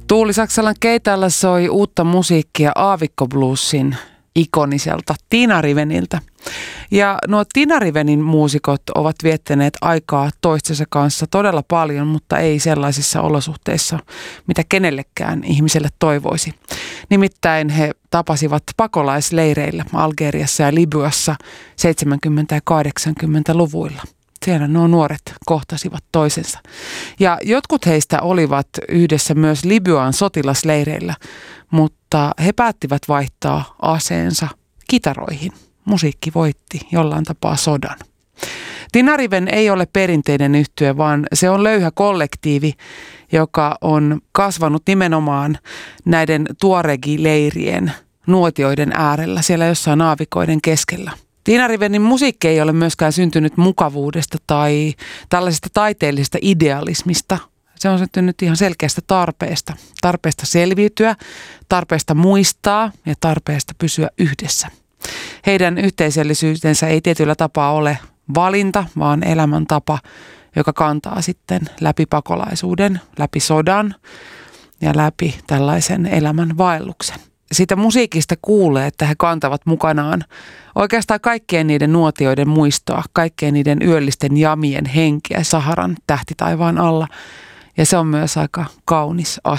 Tuuli Saksalan keitäällä soi uutta musiikkia Aavikko Bluesin ikoniselta Tina Riveniltä. Ja nuo Tina Rivenin muusikot ovat viettäneet aikaa toistensa kanssa todella paljon, mutta ei sellaisissa olosuhteissa, mitä kenellekään ihmiselle toivoisi. Nimittäin he tapasivat pakolaisleireillä Algeriassa ja Libyassa 70- ja 80-luvuilla. Siellä nuo nuoret kohtasivat toisensa. Ja jotkut heistä olivat yhdessä myös Libyan sotilasleireillä, mutta he päättivät vaihtaa aseensa kitaroihin. Musiikki voitti jollain tapaa sodan. Tina Riven ei ole perinteinen yhtye, vaan se on löyhä kollektiivi, joka on kasvanut nimenomaan näiden tuaregi-leirien nuotioiden äärellä, siellä jossain aavikoiden keskellä. Tina Rivenin musiikki ei ole myöskään syntynyt mukavuudesta tai tällaisesta taiteellisesta idealismista. Se on syntynyt ihan selkeästä tarpeesta. Tarpeesta selviytyä, tarpeesta muistaa ja tarpeesta pysyä yhdessä. Heidän yhteisöllisyytensä ei tietyllä tapaa ole valinta, vaan elämäntapa, joka kantaa sitten läpi pakolaisuuden, läpi sodan ja läpi tällaisen elämän vaelluksen. Siitä musiikista kuulee, että he kantavat mukanaan oikeastaan kaikkien niiden nuotioiden muistoa, kaikkien niiden yöllisten jamien henkeä Saharan tähtitaivaan alla. Ja se on myös aika kaunis asia.